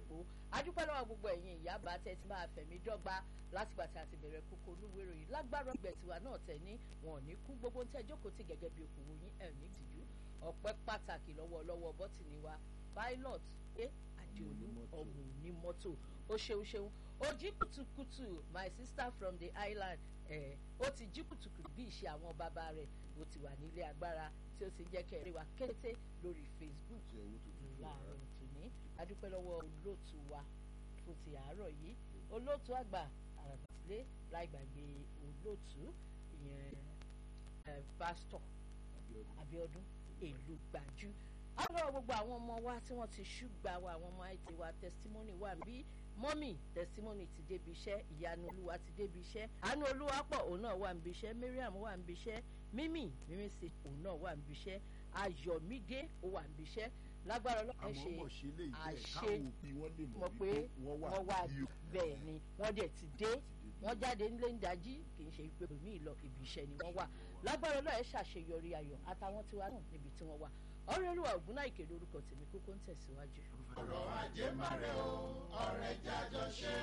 òpó adúpẹ́ lọ́wọ́ gbogbo ẹ̀yin ìyá bá tẹ́ ti máa fẹ̀mí dọ́gba látìgbà tí a ti bẹ̀rẹ̀ kókó olúwe ìròyìn lágbára ọgbẹ̀ tiwa náà tẹ̀ ní wọn ò ní kú gbogbo ń tẹ́ jókòó tì gẹ́gẹ́ bí okòwò yín ẹ̀ ní tìjú ọpẹ́ pàtàkì lọ́wọ́ bọ́tìnì wa pilot Adéolú ọmọ ní mọ́tò ó ṣeun ó jí kùtùkùtù my sister from the island ó ti jí kùtùkùtù bí ìṣe àwọn bàbá rẹ̀ ó ti wà nílé agbára tí ó ti ń jẹ́ kẹrin wa kété lórí Facebook láàárọ̀ tòní adúpẹ́ lọ́wọ́ olóòtú wa fún ti àárọ̀ yìí olóòtú àgbà àràbàtìlé láì gbàgbé olóòtú ìyẹn pásítọ̀ Abíọ́dún Èlùgbàjú àwọn gbogbo àwọn ọmọ wa tí wọ́n ti ṣùgbà wa àwọn ọmọ àìtí wa testimony wà bí mọ́mì testimony ti débi iṣẹ́ ìyanu olúwa ti débi iṣẹ́ àánú olúwa pọ̀ òun náà wà níbi iṣẹ́ Mariam wà níbi iṣẹ́ mímì sí òun náà wà níbi iṣẹ́ Ayọ̀mídé ó wà níbi iṣẹ́ lágbára ọlọ́pàá ṣe àṣe mọ̀ pé wọ́n wà bẹ́ẹ̀ ni wọ́n dẹ̀ ti dé wọ́n jáde nílé ń dají kì í ṣe pé omi ìlọ ibi iṣẹ́ ni wọ́n wà lágbára ọlọ́pàá ṣàṣeyọrí ayọ̀ àtàwọn tiwa náà níbi tí wọ́n wà ọ̀rẹ́ olúwa Ògúnnáìkè lórúkọ tèmi kókó ń tẹ̀síwájú. ọ̀rọ̀ ajé máre o ọ̀rẹ́ jájọ ṣe.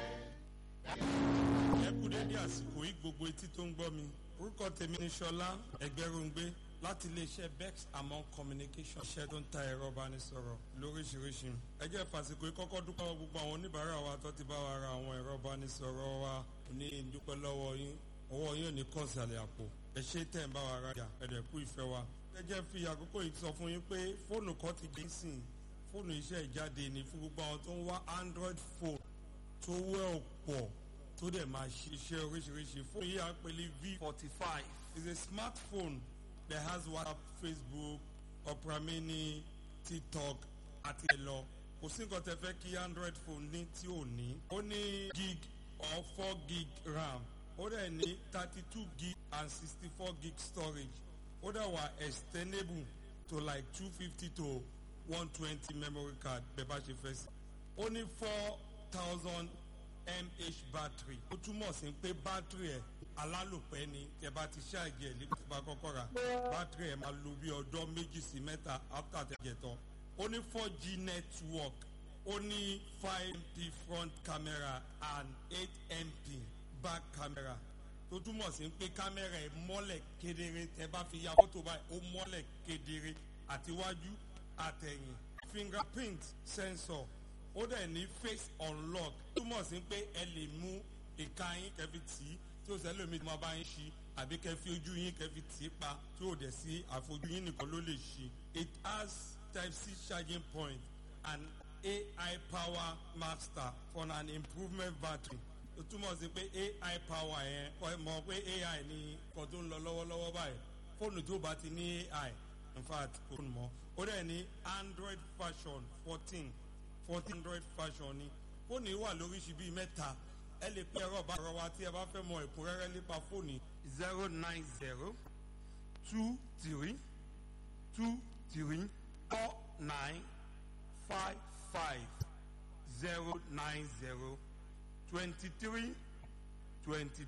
ẹ kú dédé àsìkò yìí gbogbo etí tó ń gbọ́ mi orúkọ tèmi ni Ṣọlá Ẹgbẹ́rúngbé láti iléeṣẹ́ Bex Among Communication iṣẹ́ tó ń ta ẹ̀rọ ìbánisọ̀rọ̀ lóríṣiríṣi. ẹ jẹ́ fàsìkò yìí kọ́kọ́ dúpẹ́ lọ́wọ́ gbogbo àwọn oníbàárà wa tó ti bá wa ra àwọn ẹ̀rọ ìbánisọ̀rọ̀ wa ní ìdúpẹ́ lọ́wọ́ yín ọwọ́ yín ò ní kàn sàlẹ̀ àpò ẹ ṣé tẹ̀ ń bá wa rajà ẹ̀dẹ̀ kú ìfẹ́ wa. ẹ jẹ́ fi àkókò yìí sọ fún yín pé fóònù kan ti dé sìn fóònù iṣẹ́ ìjáde ní fún gbogbo àwọn tó ń wá Android phone tó wẹ́ ọ̀pọ̀ tó dẹ̀ máa ṣiṣẹ́ oríṣiríṣi. fóònù yìí à ń pè ní V45 is a smartphone that has WhatsApp, Facebook, Opera Mini, TikTok àti ẹ̀ lọ. kò sí nǹkan tẹ́ fẹ́ kí Android phone ní tí ò ní. ó ní gig or 4 gig RAM ó dẹ̀ ní 32 gig and 64 gig storage ó dẹ̀ wà extendable to like 250 to 120 memory card bẹ́ẹ̀ bá ṣe fẹ́ sí. ó ní 4000 mAh battery ó túmọ̀ sí pé battery ẹ̀ alálòpẹ́ ni tẹ́ bá ti ṣáàjì ẹ̀ nígbà tí bá kọ́kọ́ rà battery ẹ̀ máa lo bí ọjọ́ 2 sí 3 after tẹ̀jẹ̀ tán. ó ní 4G network ó ní 5MP front camera and 8MP back camera tó túmọ̀ sí pé kámẹ́rà ẹ̀ mọ́lẹ̀ kedere tẹ́ bá fi ya fọ́tò báyìí ó mọ́lẹ̀ kedere àtiwájú àtẹ̀yìn fingerprint sensor ó dẹ̀ ní face unlock túmọ̀ sí pé ẹ lè mú ìka yín kẹfì tì í tí ó sẹ́lẹ̀ mi máa bá yín ṣí àbí kẹfì ojú yín kẹfì tì í pa tí ó dẹ̀ sí àfojú yín nìkan ló lè ṣí. it has Type-C charging point and AI power master for an improvement battery ó túmọ̀ sí pé AI power yẹn mọ̀ pé AI ní kan tó ń lọ lọ́wọ́lọ́wọ́ báyìí fóònù tó bá ti ní AI in fact kò tún mọ́ ó dẹ̀ ní Android version 14 Android version ni fóònù yìí wà lóríṣi bíi mẹ́ta ẹ lè pe ẹ̀rọ bá rọ wa tí ẹ bá fẹ́ mọ ẹ̀kúnrẹ́rẹ́ nípa fóònù 090 23 23 4955 090 23 20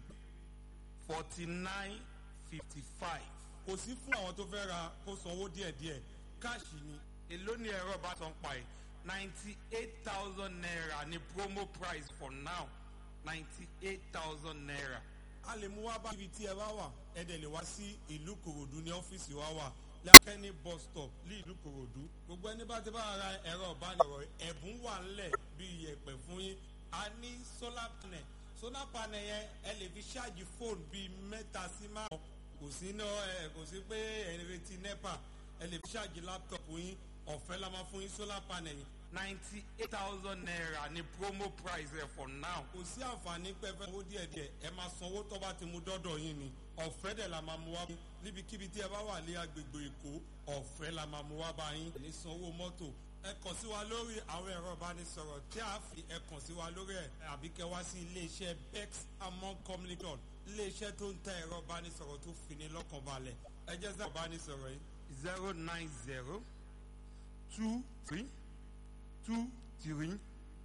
49 55. kò sí fún àwọn tó fẹ́ ra kó sanwó díẹ̀díẹ̀ káàṣì ni èló ni ẹ̀rọ bá tán pa ẹ̀ 98,000 naira ni promo price for now 98,000 naira. a lè mú wá bá ibi tí ẹ bá wà ẹ dẹ̀ lè wá sí ìlú Kòròdú ní ọ́fíìsì wa wà lẹ́kẹ́ni bus stop ní ìlú Kòròdú. gbogbo ẹni bá ti bá ra ẹ̀rọ ìbánisọ̀rọ̀ ẹ̀bùn wà ńlẹ̀ bí iyẹ̀pẹ̀ fún yín. a ní solar panel yẹn ẹ lè fi ṣáàjì fóònù bíi 3 sí 5 kò sí kò sí pé ẹ retí nepa ẹ lè fi ṣáàjì laptop yín ọ̀fẹ́ la máa fún yín solar panel yìí 98,000 naira ni promo price rẹ for now. kò sí àǹfààní pé fẹ́ owó díẹ̀díẹ̀ ẹ máa sanwó tó bá ti mú dọ́dọ̀ yín ni ọ̀fẹ́ dẹ̀ la máa mú wá níbikíbi tí ẹ bá wà ní agbègbè Èkó ọ̀fẹ́ la máa mú wá bá yín ní sanwó mọ́tò. ẹ kàn sí wa lórí àwọn ẹ̀rọ ìbánisọ̀rọ̀ tí a fi ẹ kàn sí wa lórí ẹ̀ àbí kẹ wá sí iléeṣẹ́ Bex Among Communication iléeṣẹ́ tó ń ta ẹ̀rọ ìbánisọ̀rọ̀ tó fi ní lọ́kàn balẹ̀ ẹ jẹ́ sẹ́ ìbánisọ̀rọ̀ yìí 090 23 23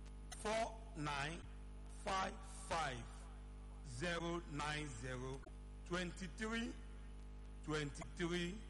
4955 090 23 23